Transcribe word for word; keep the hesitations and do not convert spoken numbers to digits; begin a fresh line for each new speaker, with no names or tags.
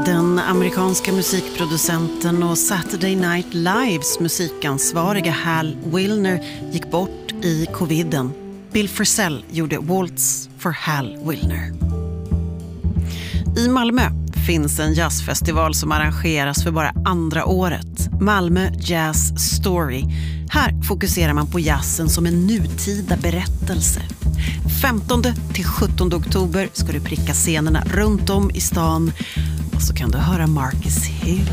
Den amerikanska musikproducenten och Saturday Night Lives musikansvariga Hal Willner gick bort i coviden. Bill Frisell gjorde Waltz för Hal Willner. I Malmö finns en jazzfestival som arrangeras för bara andra året. Malmö Jazz Story. Här fokuserar man på jazzen som en nutida berättelse. femtonde till sjuttonde oktober ska du pricka scenerna runt om i stan. Och så kan du höra Marcus Hill.